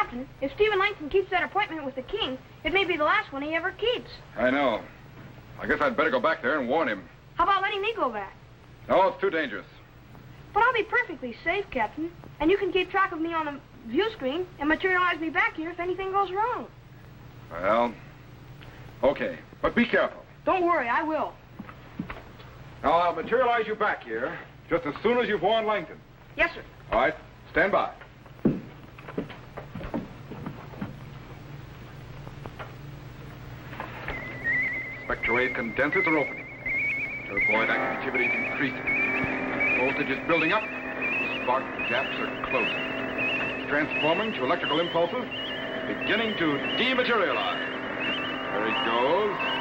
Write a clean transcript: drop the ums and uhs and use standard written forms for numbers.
Captain, if Stephen Langton keeps that appointment with the king, it may be the last one he ever keeps. I know. I guess I'd better go back there and warn him. How about letting me go back? No, it's too dangerous. But I'll be perfectly safe, Captain. And you can keep track of me on the view screen and materialize me back here if anything goes wrong. Well, okay. But be careful. Don't worry, I will. Now, I'll materialize you back here just as soon as you've warned Langton. Yes, sir. All right, stand by. Spectral-8 condensers are opening. Turboid activity is increasing. Voltage is building up. Spark gaps are closing. Transforming to electrical impulses, beginning to dematerialize. There he goes.